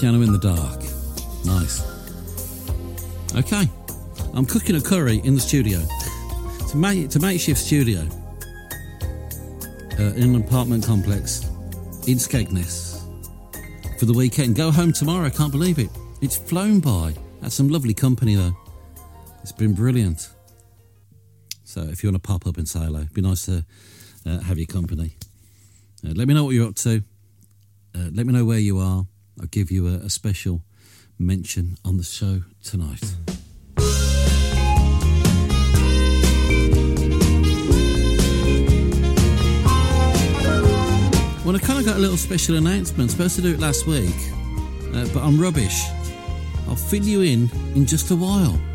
Piano in the dark. Nice. Okay. I'm cooking a curry in the studio. It's a makeshift studio in an apartment complex in Skegness for the weekend. Go home tomorrow. I can't believe it. It's flown by. That's some lovely company, though. It's been brilliant. So if you want to pop up and say hello, it'd be nice to have your company. Let me know what you're up to. Let me know where you are. I'll give you a special mention on the show tonight. Well, I kind of got a little special announcement. Supposed to do it last week, but I'm rubbish. I'll fill you in just a while.